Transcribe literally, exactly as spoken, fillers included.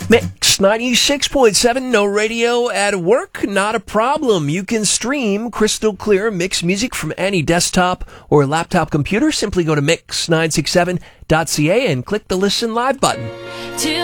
Mix ninety-six point seven, no radio at work? Not a problem. You can stream crystal clear mix music from any desktop or laptop computer. Simply go to mix nine six seven dot c a and click the Listen Live button.